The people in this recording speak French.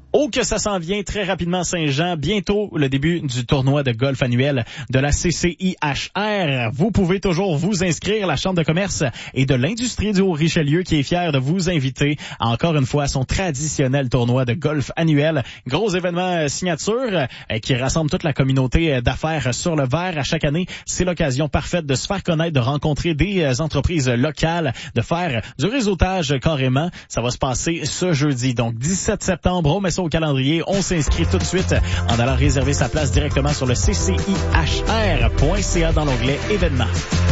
Oh, que ça s'en vient très rapidement Saint-Jean. Bientôt, le début du tournoi de golf annuel de la CCIHR. Vous pouvez toujours vous inscrire. La Chambre de commerce et de l'industrie du Haut-Richelieu qui est fière de vous inviter encore une fois à son traditionnel tournoi de golf annuel. Gros événement signature qui rassemble toute la communauté d'affaires sur le verre. À chaque année, c'est l'occasion parfaite de se faire connaître, de rencontrer des entreprises locales, de faire du réseautage carrément. Ça va se passer ce jeudi, donc 17 septembre. On met ça au calendrier. On s'inscrit tout de suite en allant réserver sa place directement sur le ccihr.ca dans l'onglet événements.